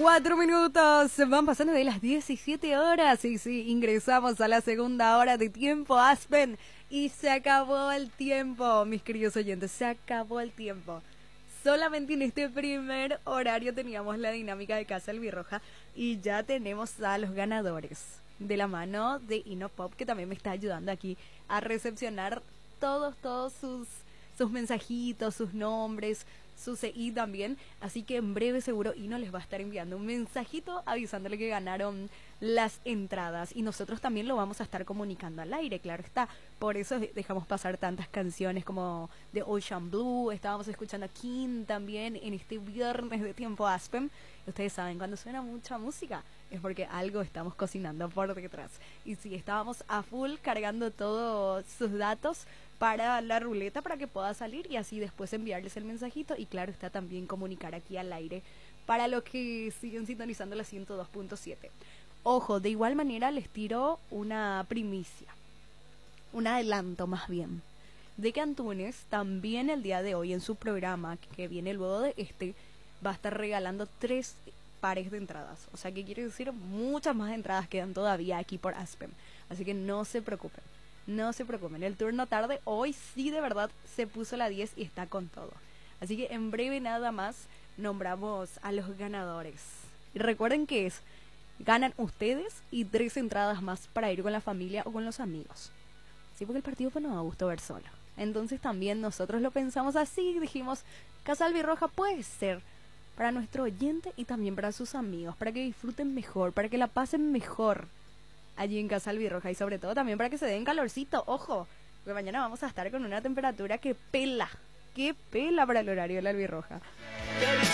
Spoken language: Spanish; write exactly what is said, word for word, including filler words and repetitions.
Cuatro minutos, van pasando de las diecisiete horas y sí, ingresamos a la segunda hora de Tiempo Aspen y se acabó el tiempo, mis queridos oyentes, se acabó el tiempo. Solamente en este primer horario teníamos la dinámica de Casa Albirroja y ya tenemos a los ganadores de la mano de Inopop, que también me está ayudando aquí a recepcionar todos, todos sus, sus mensajitos, sus nombres, su C I también, así que en breve seguro Ino les va a estar enviando un mensajito avisándole que ganaron las entradas y nosotros también lo vamos a estar comunicando al aire, claro está, por eso dejamos pasar tantas canciones como The Ocean Blue, estábamos escuchando a King también en este viernes de Tiempo Aspen. Ustedes saben, cuando suena mucha música es porque algo estamos cocinando por detrás, y sí, estábamos a full cargando todos sus datos para la ruleta para que pueda salir y así después enviarles el mensajito y claro está también comunicar aquí al aire para los que siguen sintonizando la ciento dos punto siete. Ojo, de igual manera les tiro una primicia, un adelanto más bien, de que Antunes también el día de hoy en su programa que viene luego de este va a estar regalando tres pares de entradas, o sea que quiere decir muchas más entradas quedan todavía aquí por Aspen, así que no se preocupen. No se preocupen, el turno tarde hoy sí de verdad se puso la diez y está con todo. Así que en breve nada más nombramos a los ganadores. Y recuerden que es, ganan ustedes y tres entradas más para ir con la familia o con los amigos. Sí, porque el partido pues no da gusto ver solo. Entonces también nosotros lo pensamos así, dijimos, Casa Albirroja puede ser para nuestro oyente y también para sus amigos, para que disfruten mejor, para que la pasen mejor allí en Casa Albirroja y sobre todo también para que se den calorcito, ojo, porque mañana vamos a estar con una temperatura que pela, que pela para el horario de la Albirroja.